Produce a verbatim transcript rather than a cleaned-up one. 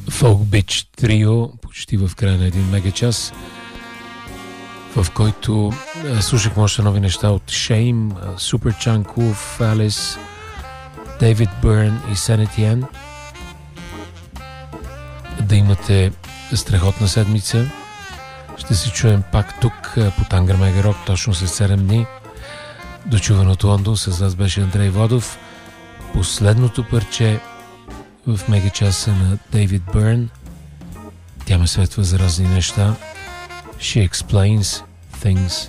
Folk Beach трио, почти в края на един мегачас, в който а, слушахме още нови неща от Shame, Superchunk, Wolf, Alice, David Byrne и Sanity N. Да имате страхотна седмица. Ще се чуем пак тук по Тангър Мега Рок точно след седем дни. Дочуван от Лондон, с вас беше Андрей Водов. Последното парче в мегачаса на Дейвид Бърн. Тя ме светва за разни неща. She explains things.